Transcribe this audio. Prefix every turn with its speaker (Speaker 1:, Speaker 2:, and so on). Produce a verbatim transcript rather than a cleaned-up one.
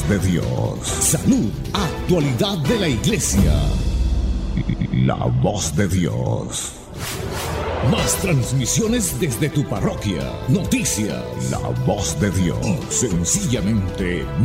Speaker 1: de Dios. Salud, actualidad de la iglesia. La voz de Dios. Más transmisiones desde tu parroquia. Noticias. La voz de Dios. Y sencillamente